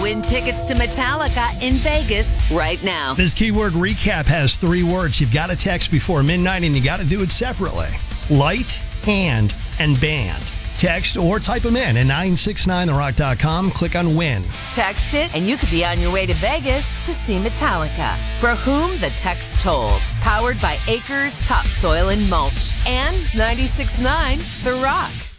Win tickets to Metallica in Vegas right now. This keyword recap has 3 words. You've got to text before midnight, and you got to do it separately. Light, hand, and band. Text or type them in at 969therock.com. Click on Win. Text it, and you could be on your way to Vegas to see Metallica. For whom the text tolls. Powered by Acres Topsoil and Mulch. And 96.9 The Rock.